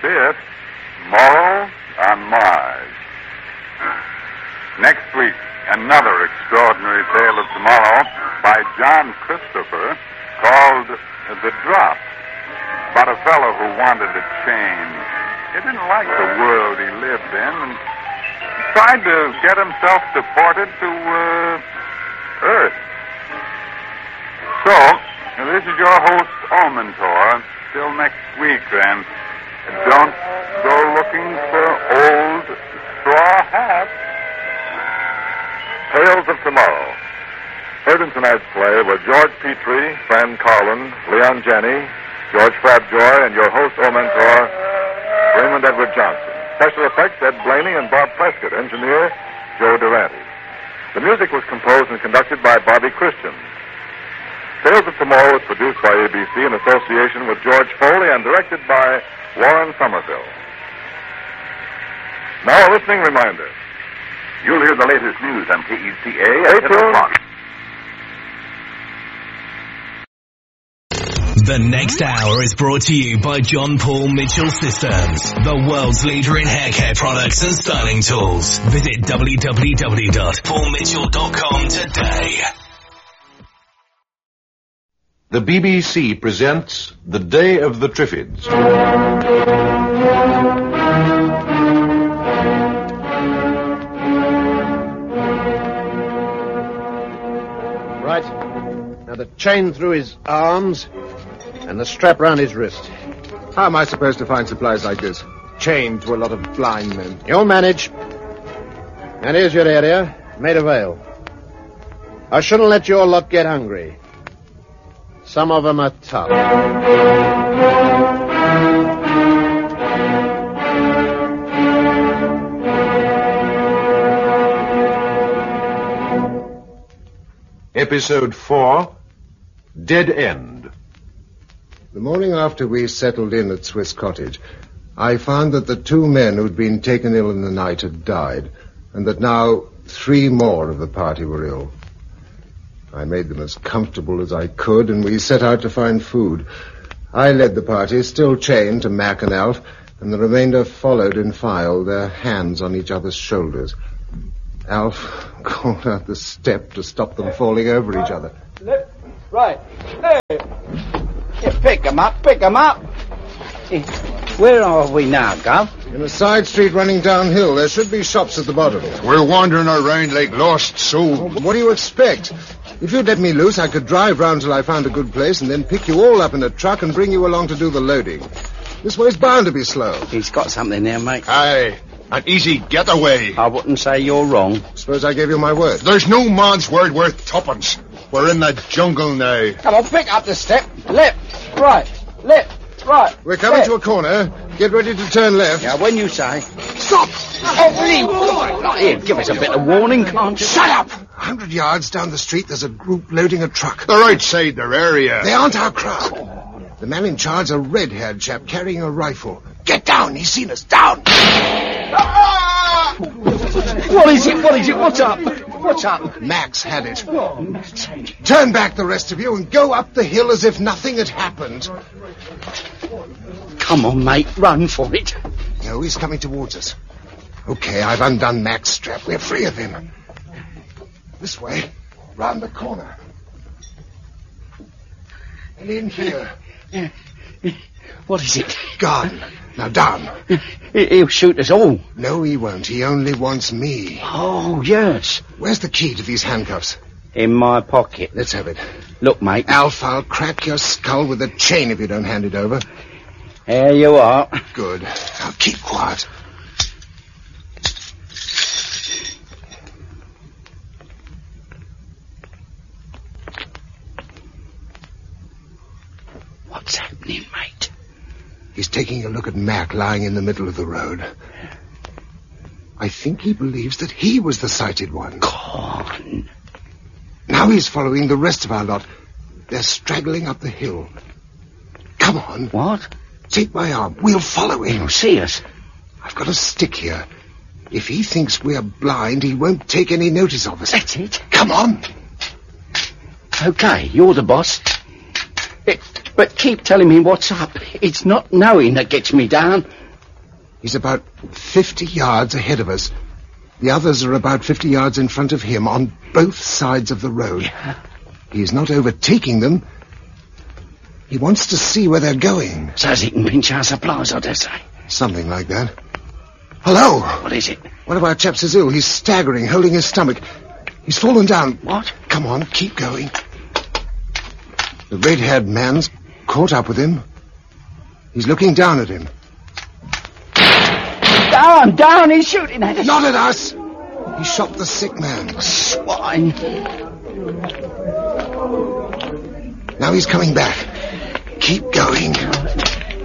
5th, Morrow on Mars. Next week, another extraordinary tale of tomorrow by John Christopher called The Drop, about a fellow who wanted to change. He didn't like the world he lived in and tried to get himself deported to Earth. So, this is your host, Omentor. Till next week, and don't go looking for old straw hats. Tales of Tomorrow. Heard in tonight's play were George Petrie, Fran Carlin, Leon Janney, George Frabjoy, and your host, Omentor, Raymond Edward Johnson. Special effects, Ed Blaney and Bob Prescott. Engineer, Joe Durante. The music was composed and conducted by Bobby Christian. Tales of Tomorrow is produced by ABC in association with George Foley and directed by Warren Somerville. Now a listening reminder. You'll hear the latest news on KECA at 10 o'clock. The next hour is brought to you by John Paul Mitchell Systems, the world's leader in hair care products and styling tools. Visit www.paulmitchell.com today. The BBC presents The Day of the Triffids. Right. Now the chain through his arms and the strap round his wrist. How am I supposed to find supplies like this? Chained to a lot of blind men. You'll manage. And here's your area, made of ale. I shouldn't let your lot get hungry. Some of them are tough. Episode 4, Dead End. The morning after we settled in at Swiss Cottage, I found that the 2 men who'd been taken ill in the night had died, and that now 3 more of the party were ill. I made them as comfortable as I could, and we set out to find food. I led the party, still chained to Mac and Alf, and the remainder followed in file, their hands on each other's shoulders. Alf called out the step to stop them falling over each other. Left, right, left. Yeah, pick 'em up, pick 'em up. Where are we now, Gov? In a side street running downhill. There should be shops at the bottom. We're wandering around like lost souls. What do you expect? If you'd let me loose, I could drive round till I found a good place and then pick you all up in a truck and bring you along to do the loading. This way's bound to be slow. He's got something there, mate. Aye, an easy getaway. I wouldn't say you're wrong. Suppose I gave you my word. There's no man's word worth tuppence. We're in the jungle now. Come on, pick up the step. Left, right, left, right. We're coming left. to a corner. Get ready to turn left. Yeah, when you say. Stop! Oh, leave. Here, give us a bit of warning, can't you? Shut up! 100 yards down the street, there's a group loading a truck. They're outside their area. They aren't our crowd. The man in charge, a red-haired chap carrying a rifle. Get down! He's seen us. Down! What is it? What is it? What's up? What's up? Max had it. Turn back, the rest of you, and go up the hill as if nothing had happened. Come on, mate. Run for it. No, he's coming towards us. Okay, I've undone Mac's strap. We're free of him. This way. Round the corner. And in here. What is it? Garden. Now down. He'll shoot us all. No, he won't. He only wants me. Oh, yes. Where's the key to these handcuffs? In my pocket. Let's have it. Look, mate. Alf, I'll crack your skull with a chain if you don't hand it over. There you are. Good. Now keep quiet. What's happening, mate? He's taking a look at Mac lying in the middle of the road. I think he believes that he was the sighted one. Gone. Now he's following the rest of our lot. They're straggling up the hill. Come on. What? Take my arm. We'll follow him. He'll see us. I've got a stick here. If he thinks we're blind, he won't take any notice of us. That's it. Come on. Okay, you're the boss. But keep telling me what's up. It's not knowing that gets me down. He's about 50 yards ahead of us. The others are about 50 yards in front of him on both sides of the road. Yeah. He's not overtaking them. He wants to see where they're going. So as he can pinch our supplies, I dare say. Something like that. Hello! What is it? One of our chaps is ill. He's staggering, holding his stomach. He's fallen down. What? Come on, keep going. The red-haired man's caught up with him. He's looking down at him. Down, he's shooting at us. Not at us! He shot the sick man. Swine. Now he's coming back. Keep going.